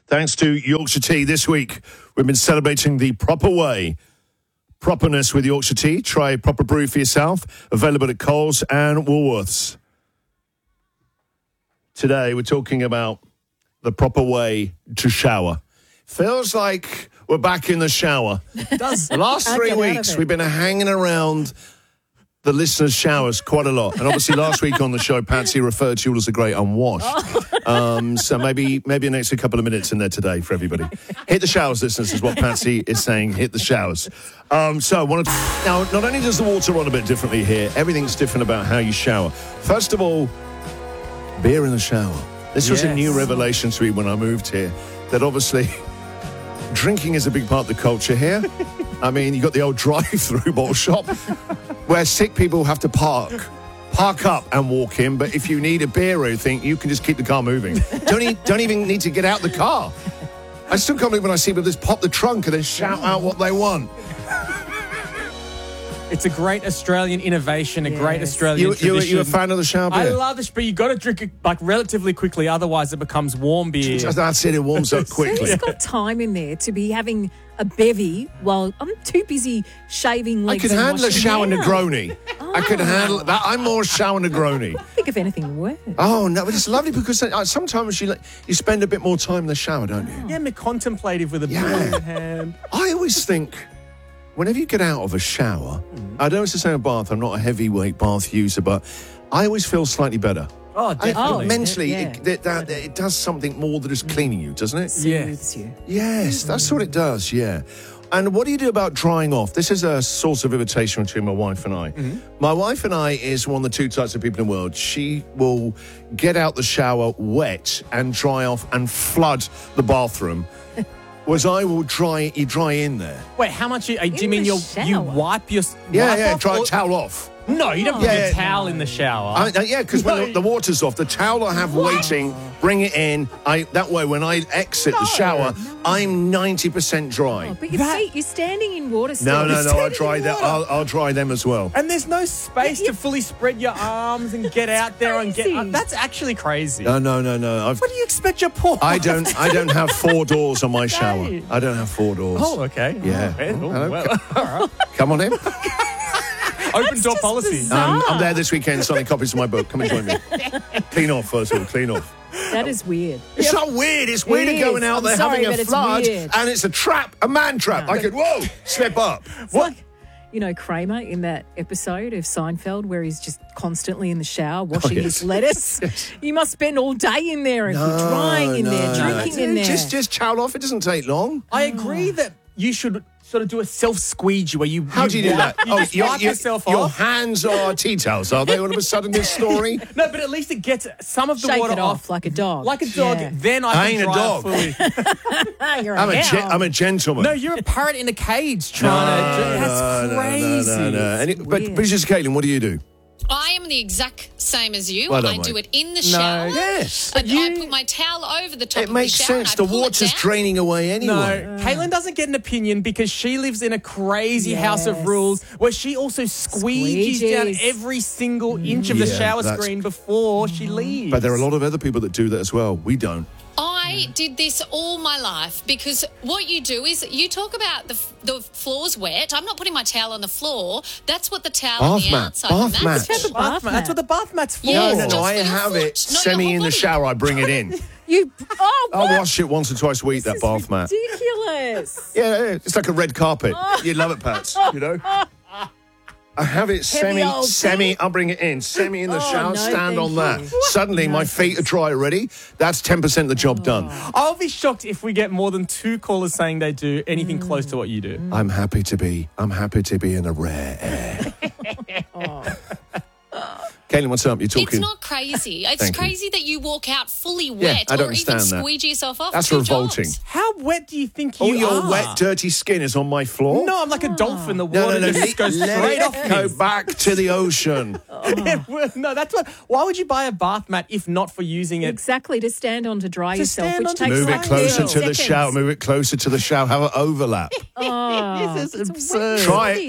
Thanks to Yorkshire Tea this week, we've been celebrating the proper way. Properness with Yorkshire Tea. Try proper brew for yourself. Available at Coles and Woolworths. Today, we're talking about the proper way to shower. Feels like we're back in the shower. It does. The last 3 weeks, we've been hanging around the listeners' showers quite a lot. And obviously, last week on the show, Patsy referred to you as a great unwashed. So maybe an extra couple of minutes in there today for everybody. Hit the showers, listeners, is what Patsy is saying. Hit the showers. Now, not only does the water run a bit differently here, everything's different about how you shower. First of all, beer in the shower. This was a new revelation to me when I moved here, that obviously drinking is a big part of the culture here. I mean, you got the old drive-through bottle shop where sick people have to park up and walk in, but if you need a beer or anything, you can just keep the car moving. Don't even need to get out the car. I still can't believe when I see people just pop the trunk and then shout out what they want. It's a great Australian innovation, a great Australian tradition. You a fan of the shower beer? I love this, but you got to drink it relatively quickly, otherwise it becomes warm beer. That's it, it warms up quickly. Who's got time in there to be having a bevy while I'm too busy shaving legs? I could handle a shower Negroni. I could handle that. I'm more shower Negroni. I think of anything worse. Oh, no, but it's lovely because sometimes you spend a bit more time in the shower, don't you? Yeah, I'm contemplative with a beer in hand. I always think, whenever you get out of a shower, I don't say a bath, I'm not a heavyweight bath user, but I always feel slightly better. Oh, definitely. Mentally, it does something more than just cleaning you, doesn't it? Soothes you. Yes, that's what it does, yeah. And what do you do about drying off? This is a source of irritation between my wife and I. My wife and I is one of the two types of people in the world. She will get out the shower wet and dry off and flood the bathroom. Whereas I will dry in there. Wait, how much? Do you mean you wipe your dry towel off. No, you don't put a towel in the shower. Because when the water's off, the towel I have waiting, bring it in. That way, when I exit the shower, I'm 90% dry. Oh, but your feet, you're standing in water still. No, I'll dry them. I'll dry them as well. And there's no space to fully spread your arms and get out there and get. That's actually crazy. No. What do you expect your poor? I don't have 4 doors on my shower. I don't have 4 doors. Oh, okay. Yeah. All right. Come on in. Open door policy. I'm there this weekend signing copies of my book. Come and join me. Clean off, first of all. Clean off. That is weird. It's not weird. It's weird going out there having a flood and it's a trap, a man trap. No. I could, slip up. It's like, Kramer in that episode of Seinfeld where he's just constantly in the shower washing his lettuce. Yes. You must spend all day in there and drying in there, drinking in there. Just towel off. It doesn't take long. I agree that you should sort of do a self-squeegee where you... How do you do that? You wipe yourself off. Your hands are tea towels, are they, all of a sudden, this story? No, but at least it gets some of the water it off like a dog. Like a dog. Yeah. Then I can dry fully. I'm a gentleman. No, you're a parrot in a cage trying to... That's crazy. No. But just, Caitlin, what do you do? I am the exact same as you. Well, I do it in the shower. Yes. I put my towel over the top of the shower. It makes sense. The water's draining away anyway. No, Caitlin doesn't get an opinion because she lives in a crazy house of rules where she also squeegees down every single inch of the shower screen before she leaves. But there are a lot of other people that do that as well. We don't. I did this all my life because what you do is you talk about the floor's wet. I'm not putting my towel on the floor. That's what the towel on the outside. Bath mat. That's what the bath mat's for. Yes, No, I have it semi in the shower. I bring it in. I'll wash it once or twice a week, that bath mat. Ridiculous. Yeah, it's like a red carpet. You'd love it, Pats, I have it semi, I'll bring it in. Semi in the shower, stand on that. Suddenly, my feet are dry already. That's 10% of the job done. I'll be shocked if we get more than 2 callers saying they do anything close to what you do. I'm happy to be in a rare air. Caitlin, what's up? You're talking... It's not crazy. It's crazy that you walk out fully wet or even squeegee yourself off. That's revolting. How wet do you think you are? Your wet, dirty skin is on my floor? No, I'm like a dolphin. The water just goes straight off me. Go back to the ocean. No, that's what... Why would you buy a bath mat if not for using it? Exactly, to stand on to dry yourself, which takes Move it closer to the shower. Move it closer to the shower. Have an overlap. This is absurd. Try it.